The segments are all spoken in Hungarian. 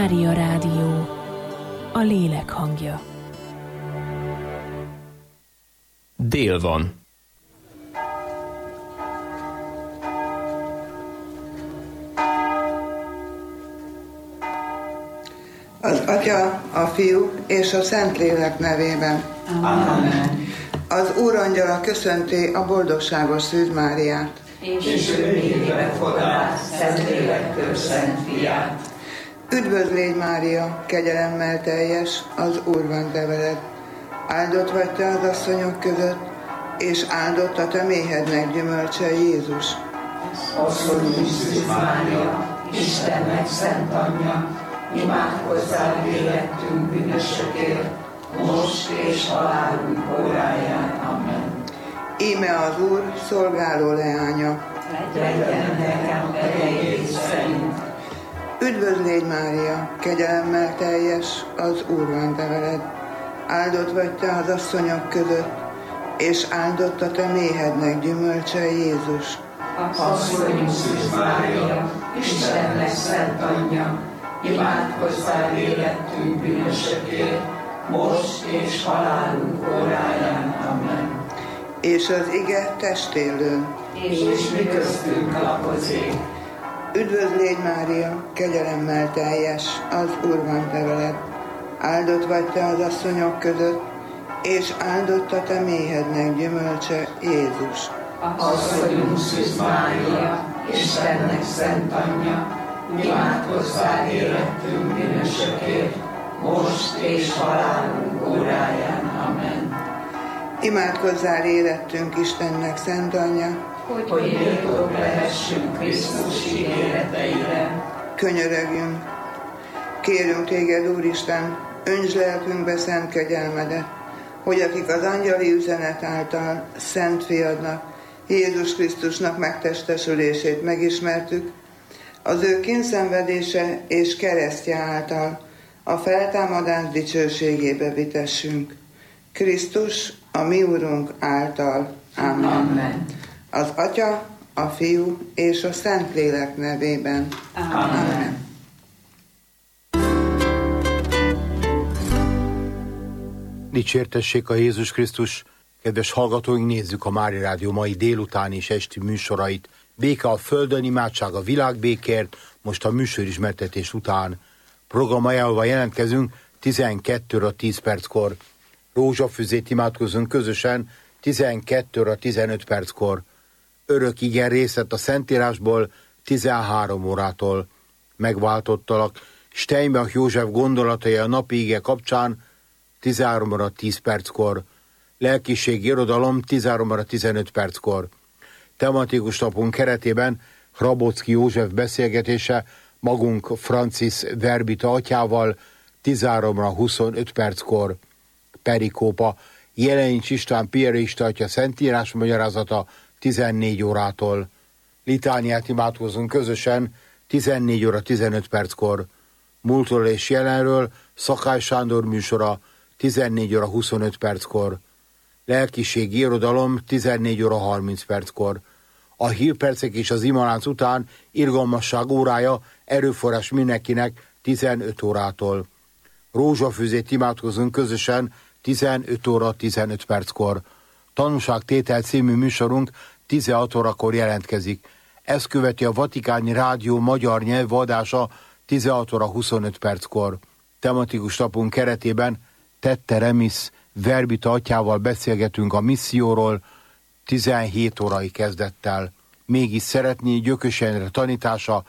Mária Rádió, a lélek hangja. Dél van. Az Atya, a Fiú és a Szentlélek nevében. Amen. Az Úrangyala köszönti a boldogságos Szűz Máriát. És ő névbe fogadás, Szentlélektől Szent Fiát. Üdvözl légy, Mária, kegyelemmel teljes, az Úr van te veled. Áldott vagy te az asszonyok között, és áldott a te méhednek gyümölcse, Jézus. Asszonyunk Szűz Mária, Istennek szent anyja, imádkozzál vérettünk bűnösökért, most és halálunk óráján. Amen. Íme az Úr szolgáló leánya. Legyen nekem erejét szerint. Üdvözl légy, Mária, kegyelemmel teljes, az Úr van te veled. Áldott vagy te az asszonyok között, és áldott a te méhednek gyümölcse, Jézus. Asszonyunk Szűz Mária, Istennek szent anyja, imádkozzál vérettünk bűnösökért, most és halálunk óráján. Amen. És az ige testélő. És mi köztünk lakozik. Üdvözl légy, Mária, kegyelemmel teljes, az Úr van te veled. Áldott vagy te az asszonyok között, és áldott a te méhednek gyümölcse, Jézus. Asszonyunk Szűz Mária, Istennek szent anyja, imádkozzál érettünk bűnösökért, most és halálunk óráján. Amen. Imádkozzál érettünk Istennek szent anyja, hogy méltók lehessünk Krisztus ígéreteire. Könyörögjünk. Kérünk téged, Úristen, öntsd lelkünkbe szent kegyelmedet, hogy akik az angyali üzenet által szent fiadnak, Jézus Krisztusnak megtestesülését megismertük, az ő kínszenvedése és keresztje által a feltámadás dicsőségébe vitessünk. Krisztus, a mi Úrunk által. Amen. Amen. Az Atya, a Fiú és a Szentlélek nevében. Amen. Dicsértessék a Jézus Krisztus! Kedves hallgatóink, nézzük a Mária Rádió mai délutáni és esti műsorait. Béke a földön, imádság a világbékért, most a műsorismertetés után. Program ajánlva jelentkezünk 12:10 Rózsafüzét imádkozunk közösen 12:15 Örök igen részlet a Szentírásból 13 órától. Megváltottalak. Steinbach József gondolatai a napi ige kapcsán 13:10 Lelkiségi irodalom 13:15 Tematikus napunk keretében Hrabocki József beszélgetése magunk Francis Verbita atyával 13:25 Perikópa Jelenics István piarista atya szentírás magyarázata 14 órától. Litániát imádkozunk közösen 14:15 Múltról és jelenről Szakály Sándor műsora 14:25 Lelkiségi irodalom 14:30 A hírpercek és az imalánc után irgalmasság órája, erőforrás mindenkinek 15 órától. Rózsafüzét imádkozunk közösen 15:15 Tanúságtétel című műsorunk 16 órakor jelentkezik. Ezt követi a Vatikáni Rádió magyar nyelvadása 16:25 Tematikus napunk keretében Tette Remis Verbita atyával beszélgetünk a misszióról 17 órai kezdettel. Mégis szeretné Gyökös Jenre tanítása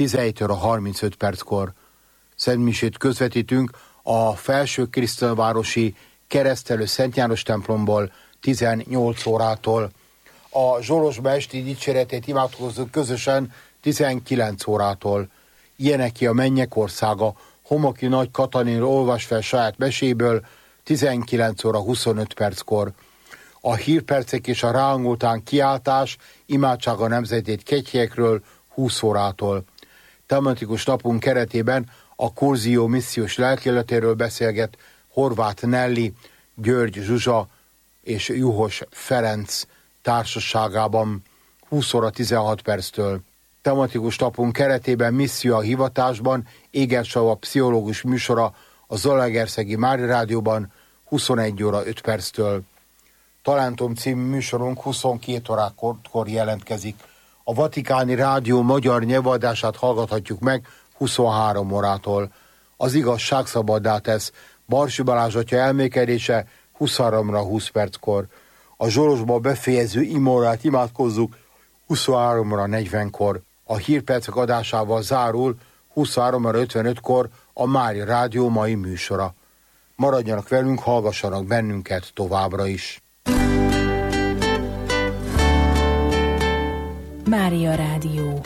17:35 Szentmisét közvetítünk a Felső-Krisztánvárosi Keresztelő Szent János templomból 18 órától. A Zsolosba esti dicséretét imádkozzuk közösen 19 órától. Ilyeneké a mennyek országa, Homoki Nagy Katalin olvas fel saját meséből 19:25 A hírpercek és a ráangoltán kiáltás, imádság a nemzetét kegyhelyekről 20 órától. Tematikus napunk keretében a Kurzió missziós lelkéletéről beszélget Horváth Nelly, György Zsuzsa és Juhos Ferenc társaságában 20:16. Tematikus napunk keretében Misszió a hivatásban Éger-Csaba pszichológus műsora a Zalaegerszegi Mária Rádióban 21 óra 5 perctől. Talentum című műsorunk 22 órakor jelentkezik. A Vatikáni Rádió magyar nyelvadását hallgathatjuk meg 23 órától. Az igazság szabaddá tesz. Barsi Balázs atya elmékedése 23-ra 20 perckor. A Zsolosba befejező imórát imádkozzuk 23-ra 40-kor. A hírpercek adásával zárul 23-ra 55-kor a Mária Rádió mai műsora. Maradjanak velünk, hallgassanak bennünket továbbra is. Mária Rádió.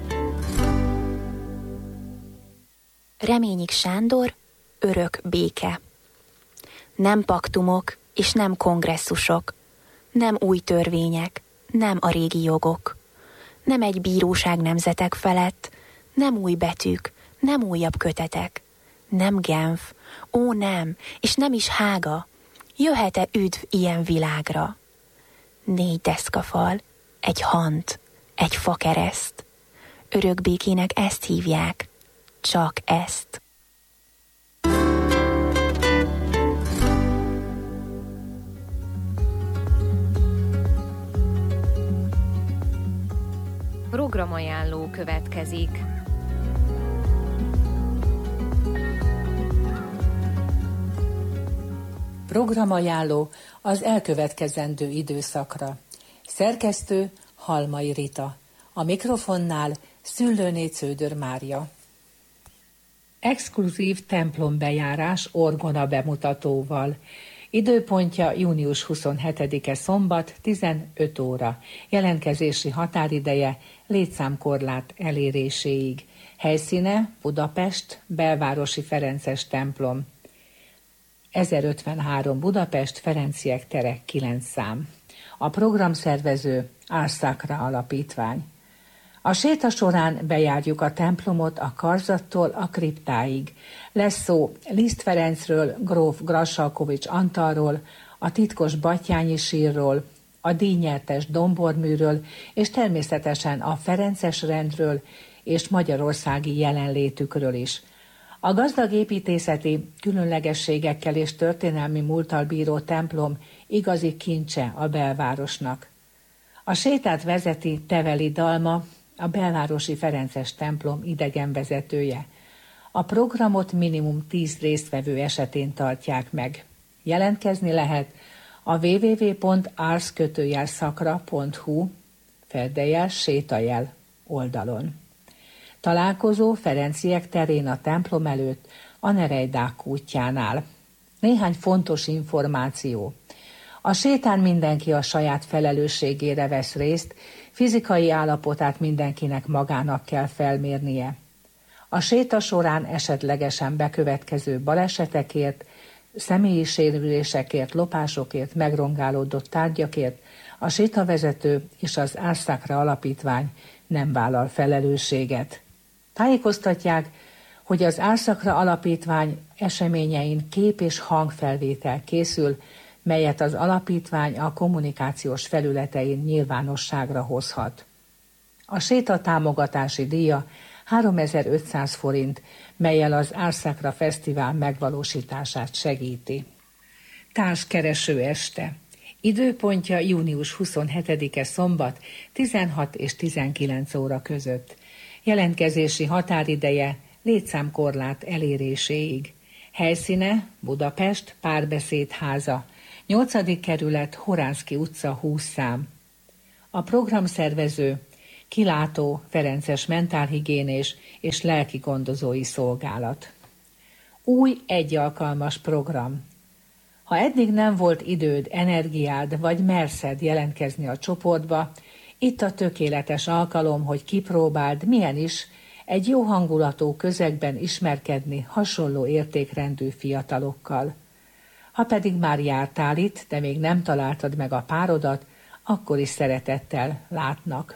Reményik Sándor, örök béke. Nem paktumok és nem kongresszusok, nem új törvények, nem a régi jogok, nem egy bíróság nemzetek felett, nem új betűk, nem újabb kötetek, nem Genf, ó nem, és nem is Hága, jöhet-e üdv ilyen világra? 4 deszkafal, egy hant, egy fakereszt, örök békének ezt hívják, csak ezt. Programajánló következik. Programajánló az elkövetkezendő időszakra. Szerkesztő Halmai Rita. A mikrofonnál Szüllőné Cződör Mária. Exkluzív templombejárás orgona bemutatóval. Időpontja június 27-e szombat 15 óra. Jelentkezési határideje létszámkorlát eléréséig. Helyszíne Budapest, Belvárosi Ferences templom. 1053 Budapest, Ferenciek tere 9 szám. A programszervező Ars Sacra Alapítvány. A séta során bejárjuk a templomot a karzattól a kriptáig. Lesz szó Liszt Ferencről, gróf Grassalkovics Antalról, a titkos Battyányi sírról, a díjnyertes domborműről, és természetesen a ferences rendről és magyarországi jelenlétükről is. A gazdag építészeti különlegességekkel és történelmi múlttal bíró templom igazi kincse a belvárosnak. A sétát vezeti Teveli Dalma, a belvárosi Ferences templom idegenvezetője. A programot minimum 10 résztvevő esetén tartják meg. Jelentkezni lehet a www.ars-sacra.hu /sétajel oldalon. Találkozó Ferenciek terén a templom előtt a Nereidák útjánál. Néhány fontos információ. A sétán mindenki a saját felelősségére vesz részt, fizikai állapotát mindenkinek magának kell felmérnie. A séta során esetlegesen bekövetkező balesetekért, személyi sérülésekért, lopásokért, megrongálódott tárgyakért a sétavezető és az Ars Sacra Alapítvány nem vállal felelősséget. Tájékoztatják, hogy az Ars Sacra Alapítvány eseményein kép- és hangfelvétel készül, melyet az alapítvány a kommunikációs felületein nyilvánosságra hozhat. A séta támogatási díja 3500 forint, mellyel az Ars Sacra Fesztivál megvalósítását segíti. Társkereső este. Időpontja június 27-e szombat 16 és 19 óra között. Jelentkezési határideje létszámkorlát eléréséig. Helyszíne Budapest, Párbeszédháza, 8. kerület, Horánszky utca 20 szám. A programszervező Kilátó Ferences mentálhigiénés és lelki gondozói szolgálat. Új egyalkalmas program. Ha eddig nem volt időd, energiád vagy merszed jelentkezni a csoportba, itt a tökéletes alkalom, hogy kipróbáld, milyen is egy jó hangulatú közegben ismerkedni hasonló értékrendű fiatalokkal. Ha pedig már jártál itt, de még nem találtad meg a párodat, akkor is szeretettel látnak.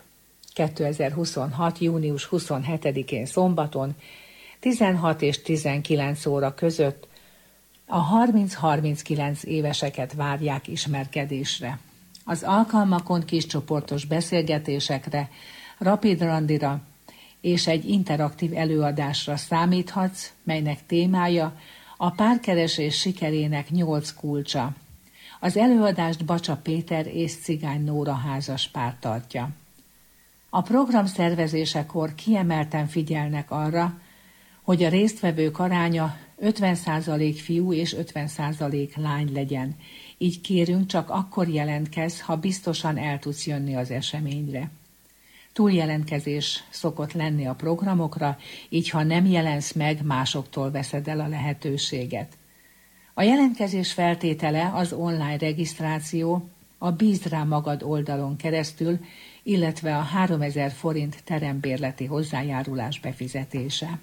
2026. június 27-én szombaton 16 és 19 óra között a 30-39 éveseket várják ismerkedésre. Az alkalmakon kiscsoportos beszélgetésekre, rapid randira és egy interaktív előadásra számíthatsz, melynek témája a párkeresés sikerének 8 kulcsa. Az előadást Bacsa Péter és Cigány Nóra házaspár tartja. A program szervezésekor kiemelten figyelnek arra, hogy a résztvevők aránya 50% fiú és 50% lány legyen. Így kérünk, csak akkor jelentkezz, ha biztosan el tudsz jönni az eseményre. Túljelentkezés szokott lenni a programokra, így ha nem jelensz meg, másoktól veszed el a lehetőséget. A jelentkezés feltétele az online regisztráció a Bízd rá magad oldalon keresztül, illetve a 3000 forint terembérleti hozzájárulás befizetése.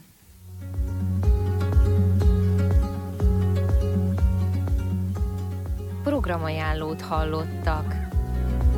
Programajánlót hallottak.